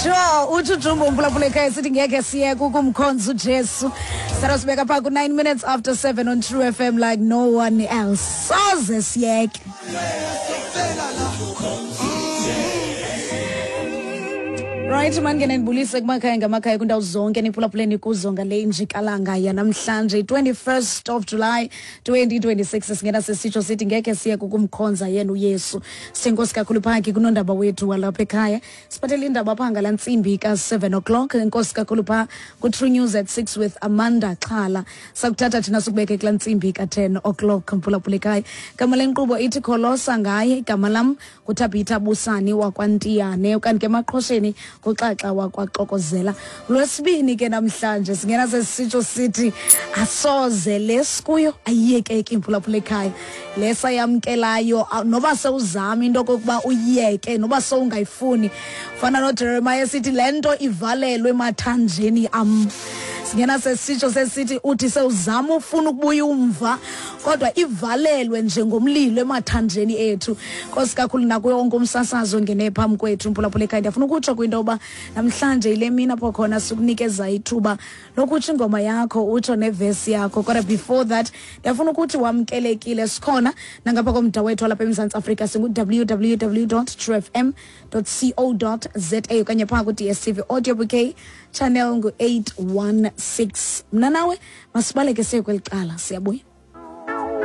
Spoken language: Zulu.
Sure, uJumbo mphulaphula ekhaya sithi ngeke siye kumkhonzo uJesu. Sara sibeka pha ku 9 minutes after 7 on True FM like no one else. Soze siyeke. Right mangene nibulise kumakhaya ngamakhaya kundawo zonke niphulaphuleni kuzo ngale njikalanga yanamhlanje 21st of July 2026 singena sesitsho sithi ngeke siye kumkhonza yena uYesu. Senkosi kakhulu phaki kunondaba wethu walapha ekhaya. Siphathele indaba phanga la ntsimbi ka 7 o'clock. Enkosi kakhulu pha ku True News at 6 with Amanda Xhala. Sakuthatha thina sikubeke kula ntsimbi ka 10 o'clock mphulaphula ekhaya. Gama lenkqubo ithi kholosa ngaye igama lam kuThabitha Busani wakwaNtiyane ukanti ke maqhosheni kuxaxa wakwaxokozela. Lwesibini ke namhlanje singena sesitsho sithi asoze lesikuyo ayiyekeki imphulaphula ekhaya. Lesa yamkelayo noba sewuzama into kokuba uyeke noba sewungayifuni. Fana no Jeremiah sithi lento ivalelwe emathanjeni am. Singena sesitsho sesithi uthi sewuzama ufuna ukubuya umva kodwa ivalelwe njengomlilo emathanjeni ethu. Nkosi kakhulu nakuyo wonke umsasazo ngene phambi kwethu mphulaphula ekhaya. Ndiyafuna ukutsho kwinto yoba namhlanje ile mina apho khona sikunikeza ithuba lokuthi ingoma yakho utsho nevesi yakho kodwa before that ndiyafuna ukuthi wamkelekile sikhona nangapha komda wethu walapha eMzantsi Afrika singu www.truefm.co.za okanye phaa ku DSTV audio bouquet channel ngu 816. Mna nawe masibaleke siye kweli cala siyabuya.